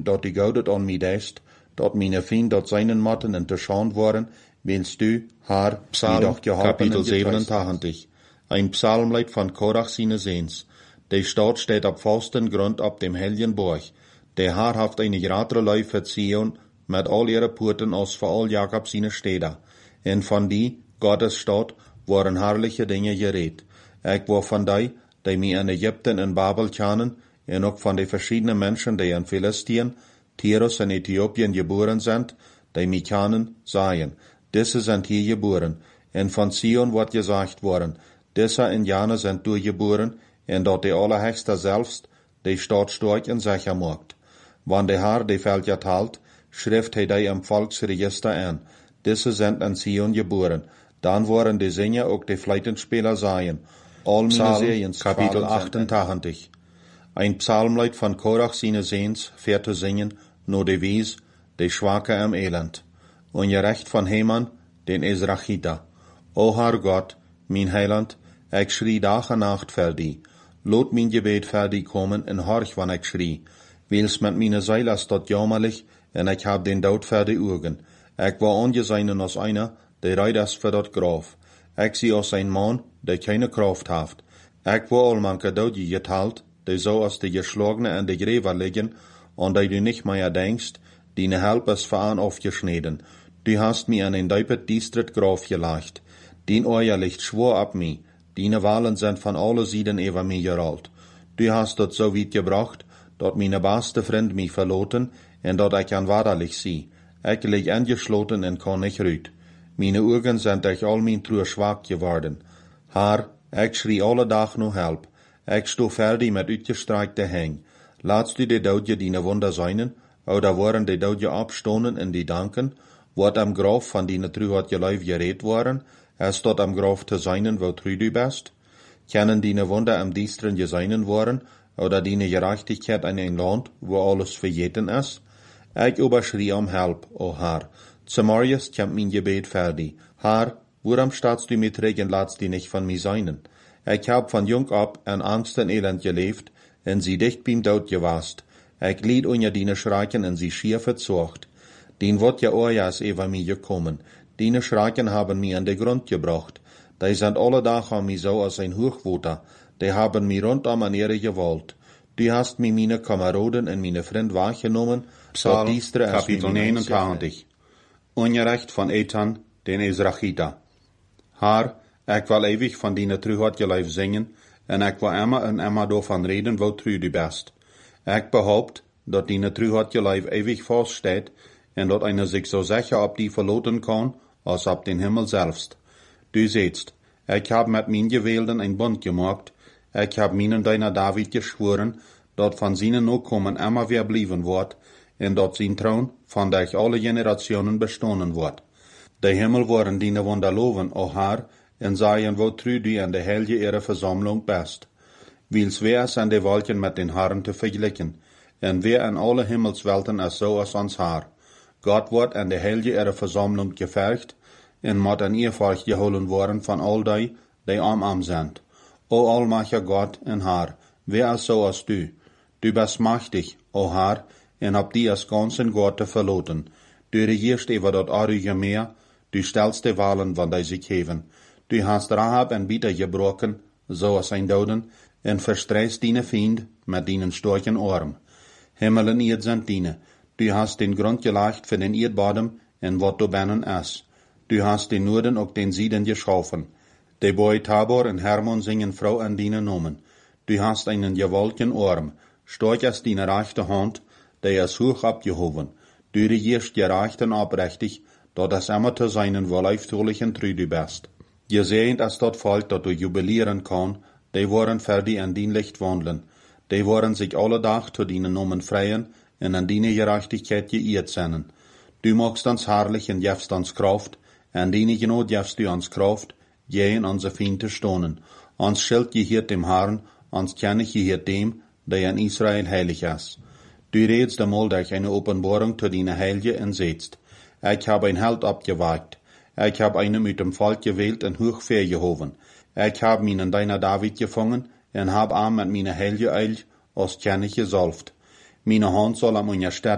dat die Goudet an mij deist, dat mijn vriend dat seinen matten en te schand waren, willst du, haar, Psalm, Kapitel 87. Ein Psalmlied von Korach seine Seens. Die Stadt steht ab festen Grund ab dem hellen Burg. Der Herr haft eine gerade Läufe für Zion, mit all ihre Porten aus für all Jakob seine Städte. Und von die, Gottes Stadt, waren herrliche Dinge geredet. Ich war von die mir in Ägypten und Babel kennen, und auch von den verschiedenen Menschen, die in Philistien, Tyrus und Äthiopien geboren sind, die mich kennen, sagen, diese sind hier geboren. Und von Zion wird gesagt worden, diese Indianer sind durchgeboren, und dort die Allerhöchste selbst, die Stadt stark und sicher macht. Wann der Herr die Völker teilt, schrift er die im Volksregister an. Diese sind in Zion geboren. Dann waren die Sänger auch die Fleitenspieler sein. All Psalm, Kapitel 88. Ein Psalmlied von Korach seine Seens, für zu singen, nur die Wies, die Schwache am Elend. Und ihr Recht von Heman, den Ezrachita. O Herr Gott, mein Heiland, ich schrie Tag und Nacht für die. Lot mein Gebet für die kommen und horch, wann ich schrie. Wils mit meine Seele ist dort jammerlich, und ich hab den Tod für die Augen. Ich war angesehen als einer, der reit ist für dort Graf. Ich sie als ein Mann, der keine Kraft haft. Ich war all manche Tod geteilt, die so als die Geschlagene an die Gräber liegen, und die du nicht mehr denkst, die ne Help ist für an aufgeschnitten. Du hast mir an den Deipet Distrikt Graf gelegt. Din euer Licht schwor ab mi. Dine Wahlen sind von alle Seiten über mi gerollt. Du hast dort so weit gebracht, dort meine beste Freund mi verloten, en dort ich an wahrlich sie. Ich leg angeschloten en kann nicht rüt. Meine Augen sind durch all mein True schwach geworden. Herr, ich schrie alle Tag no help. Ich sto fertig mit uitgestreckte Häng. Laatst du die Doodje dine Wunder seinen, oder waren die Doodje abstonen in die Danken, wat am Graf von dine True hat geläuf geredet waren, als dort am Graf te seinen, wo True du bist? Kennen dine Wunder am Diestren geseinen waren, oder dine Gerechtigkeit in ein Land, wo alles verjeten ist? Ich überschrie um Help, o Herr. Zumorgens kommt mein Gebet fertig. Herr, worum stehst du mit Regen, lasst die nicht von mir seinen? Ich hab von jung ab an Angst und Elend gelebt, und sie dicht beim Tod gewast. Ich lied unter dine Schrecken und sie schier verzocht. Den wird ja ojas über mir gekommen. Dine Schrecken haben mir an den Grund gebracht. Die sind alle Tag an mir so als ein Hochwuter. Die haben mir rundum an ihre gewollt. Du hast mir meine Kameraden und meine Freund wahrgenommen. Psalm, Kapitel 89. Ungerecht von Ethan, den Ezrachita. Herr, ich will ewig von dine Truheit geleif singen, en ich will immer und immer davon reden, wo true du bist. Ich behaupt, dat dine Truheit geleif ewig feststeht, en dat einer sich so sicher ab die verloten kann, als ab den Himmel selbst. Du sehtst, ich hab mit min Gewählten ein Bund gemacht, ich hab minen deiner David geschworen, dat von seinen Nachkommen immer wer blieben wird, en dat sein Thron von durch alle Generationen bestohlen wird. Der Himmel waren dine Wunder loven, o Herr, en sagen, wo true du an der Helge ihrer Versammlung bist. Wils wer ist an die Wolken mit den Herren zu vergleichen, en wer an alle Himmelswelten ist so als uns Herr. Gott wird an der Helge ihrer Versammlung gefercht, en moet an ihr Volk geholen worden von all die arm sind. O allmächtiger Gott en Herr, wer ist so als du? Du bist mächtig, o Herr, en hab die als ganzen Gott verloten. Du regierst über dort arige Meer, du stellst die Wahlen, wann die sich heben. Du hast Rahab en Bieter gebrochen, so als ein Doden, en verstreist dine Fiend mit dinen starken Arm. Himmel en Erd sind dine. Du hast den Grund gelegt für den Erdbodem, en wat du binnen ist. Du hast den Norden und den Süden geschaffen. Die Boy Tabor und Hermon singen Frau an dine Nomen. Du hast einen gewaltigen Arm, stark ist dine rechte Hand, der ist hoch abgehoben. Du regierst gerecht und abrechtig, dort es immer zu seinen wohlleiftulichen True du bist. Gesehend ist dort Volk, dat du jubilieren kann, die waren fertig an din Licht wandeln. Die waren sich alle Tag zu dinen Nomen freien und an dine Gerechtigkeit geirrt seinen. Du magst uns herrlich und jefst uns Kraft, an dine Genot jefst du uns Kraft, gehen unser Fiende stonen. Uns Schild gehört dem Herrn, uns König gehört dem, der in Israel heilig ist. Du redest einmal durch eine Offenbarung zu deiner Heilige und setzt. Ich habe ein Held abgewagt. Ich habe einen mit dem Volk gewählt und hoch vergehoben. Ich habe meinen deiner David gefangen und habe ihn mit meiner Heilige Eil als König gesalbt. Meine Hand soll am Unterstützen